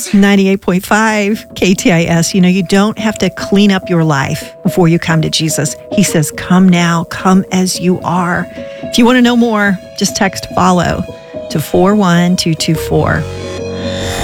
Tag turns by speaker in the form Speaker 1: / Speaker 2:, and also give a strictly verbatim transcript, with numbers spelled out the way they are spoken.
Speaker 1: is?
Speaker 2: ninety-eight point five K T I S. You know, you don't have to clean up your life before you come to Jesus. He says, come now, come as you are. If you want to know more, just text follow to four one two two four.